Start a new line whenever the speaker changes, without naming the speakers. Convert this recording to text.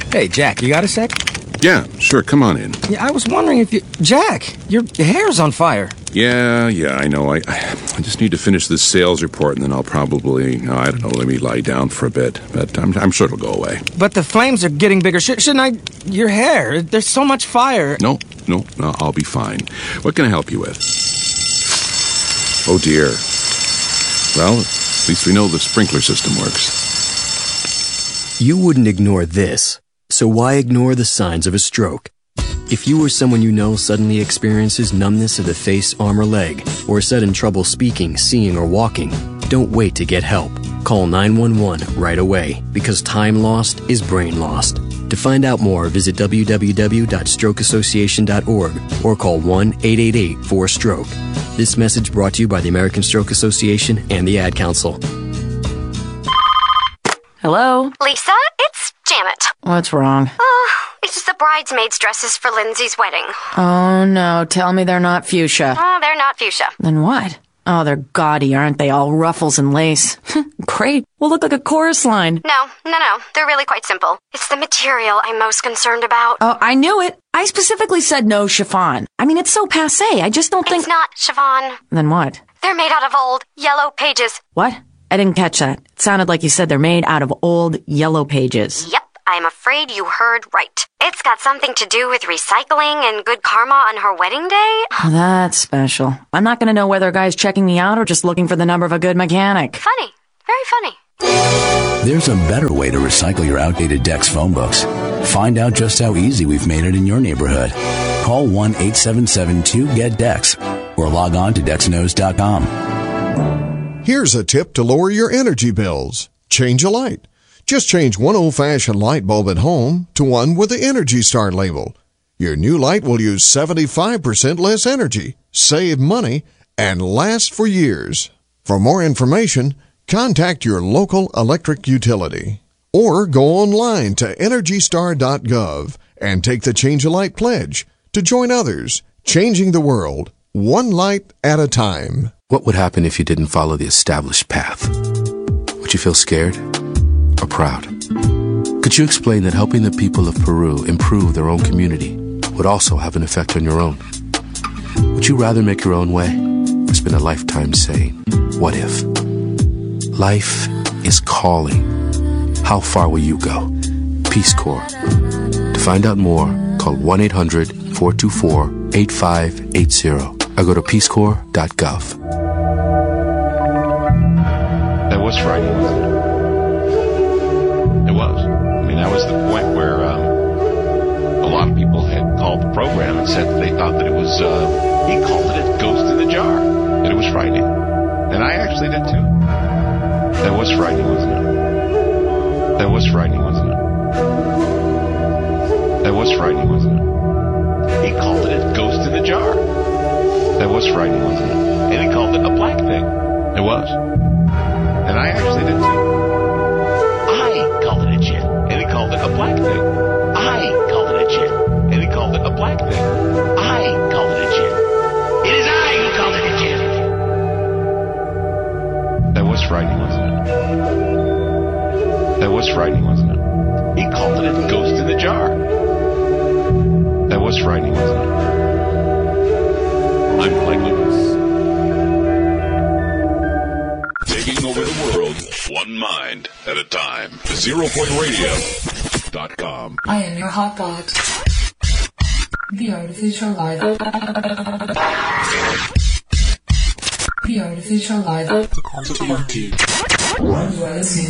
Hey, Jack, you got a sec?
Yeah, sure, come on in.
Yeah, I was wondering if you... Jack, your hair's on fire.
Yeah, I know. I just need to finish this sales report, and then I'll probably, I don't know, let me lie down for a bit. But I'm sure it'll go away.
But the flames are getting bigger. Shouldn't I... Your hair, there's so much fire.
No, I'll be fine. What can I help you with? Oh, dear. Well, at least we know the sprinkler system works.
You wouldn't ignore this, so why ignore the signs of a stroke? If you or someone you know suddenly experiences numbness of the face, arm, or leg, or sudden trouble speaking, seeing, or walking, don't wait to get help. Call 911 right away, because time lost is brain lost. To find out more, visit www.strokeassociation.org or call 1-888-4STROKE. This message brought to you by the American Stroke Association and the Ad Council.
Hello?
Lisa, it's Janet.
What's wrong?
It's the bridesmaids' dresses for Lindsay's wedding.
Oh, no. Tell me they're not fuchsia.
Oh, they're not fuchsia.
Then what? Oh, they're gaudy, aren't they? All ruffles and lace. Great. We'll look like a chorus line.
No. They're really quite simple. It's the material I'm most concerned about.
Oh, I knew it. I specifically said no chiffon. I mean, it's so passé. I just don't think...
It's not chiffon.
Then what?
They're made out of old, yellow pages.
What? I didn't catch that. It sounded like you said they're made out of old yellow pages.
Yep, I'm afraid you heard right. It's got something to do with recycling and good karma on her wedding day.
Oh, that's special. I'm not going to know whether a guy's checking me out or just looking for the number of a good mechanic.
Funny. Very funny.
There's a better way to recycle your outdated Dex phone books. Find out just how easy we've made it in your neighborhood. Call 1-877-2-GET-DEX or log on to DexKnows.com.
Here's a tip to lower your energy bills. Change a light. Just change one old-fashioned light bulb at home to one with the Energy Star label. Your new light will use 75% less energy, save money, and last for years. For more information, contact your local electric utility. Or go online to EnergyStar.gov and take the Change a Light pledge to join others, changing the world, one light at a time.
What would happen if you didn't follow the established path? Would you feel scared or proud? Could you explain that helping the people of Peru improve their own community would also have an effect on your own? Would you rather make your own way or spend a lifetime saying, what if? Life is calling. How far will you go? Peace Corps. To find out more, call 1-800-424-8580 or go to peacecorps.gov.
That was frightening, wasn't it? It was. I mean, that was the point where a lot of people had called the program and said that they thought that it was, he called it a ghost in the jar, that it was frightening. And I actually did too. That was frightening, wasn't it? That was frightening, wasn't it? That was frightening, wasn't it? He called it a ghost in the jar. That was frightening, wasn't it? And he called it a black thing. It was. And I actually did too. I called it a jinn, and he called it a black thing. I called it a jinn, and he called it a black thing. I called it a jinn. It is I who called it a jinn. That was frightening, wasn't it? That was frightening, wasn't it? He called it a ghost in the jar. That was frightening, wasn't it? I'm Mike Lucas.
Taking over the world, one mind at a time. ZeroPointRadio.com.
I am your hotbot. The Artificial Life. The Artificial Life.